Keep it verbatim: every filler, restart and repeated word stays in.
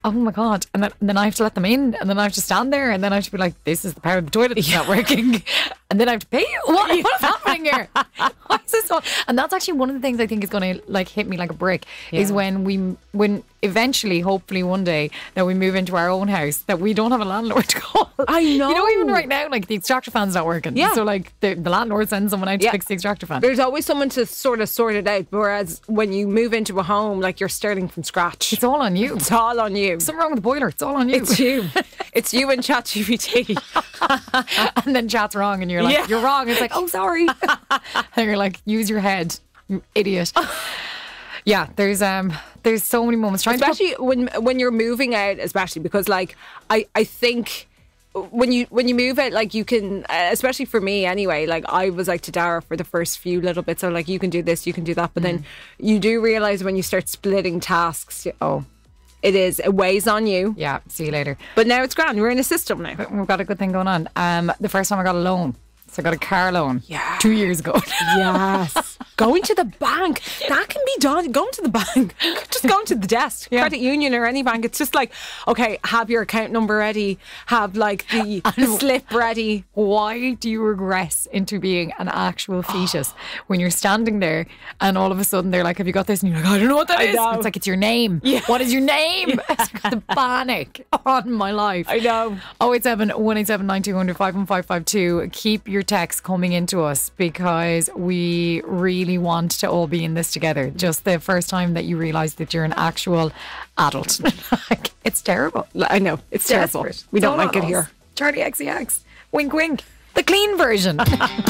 oh my God. And then, and then I have to let them in, and then I have to stand there, and then I have to be like, this is the power of the toilet that's not working. And then I have to pay you. What, what is happening here? Why is this on? And that's actually one of the things I think is going to like hit me like a brick Yeah. is when we, when eventually, hopefully one day, that we move into our own house, that we don't have a landlord to call. I know. You know, even right now, like the extractor fan's not working. Yeah. So like the, the landlord sends someone out to Yeah. fix the extractor fan. There's always someone to sort of sort it out. Whereas when you move into a home, like you're starting from scratch. It's all on you. It's all on you. Something wrong with the boiler. It's all on you. It's you. It's you and ChatGPT. And then chat's wrong, and you're like, Yeah. you're wrong. It's like, oh, sorry. And you're like, use your head, you idiot. Yeah, there's um, there's so many moments trying Especially when when you're moving out, especially because like I I think. When you when you move out, like you can, uh, especially for me anyway. Like I was like to Dara for the first few little bits. So like you can do this, you can do that, but then you do realize when you start splitting tasks, oh, it is it weighs on you. to, yeah, see you later. But now it's grand. We're in a system now. We've got a good thing going on. Um, the first time I got a loan, so I got a car loan. Yeah. two years ago. Yes. Going to the bank. That can be done. Going to the bank. Just going to the desk. Yeah. Credit union or any bank. It's just like, okay, have your account number ready. Have like the, the slip ready. Why do you regress into being an actual fetus when you're standing there and all of a sudden they're like, have you got this? And you're like, I don't know what that I is. know. It's like, it's your name. Yeah. What is your name? It's got the panic on my life. I know. oh eight seven, one eight seven, nine two zero zero, five one five five two. Keep your texts coming into us because we really want to all be in this together. Just the first time that you realise that you're an actual adult. Like, it's terrible. I know. It's terrible. Desperate. We It's don't all like on it here. us. Charlie X C X. Wink, wink. The clean version.